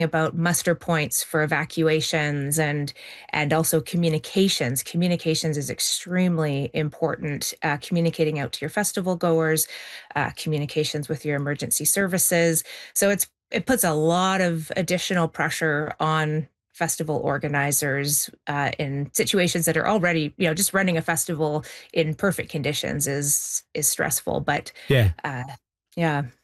about muster points for evacuations and also communications. Communications is extremely important. Communicating out to your festival goers, communications with your emergency services. So it puts a lot of additional pressure on festival organizers in situations that are already, just running a festival in perfect conditions is stressful. But Yeah. uh, yeah.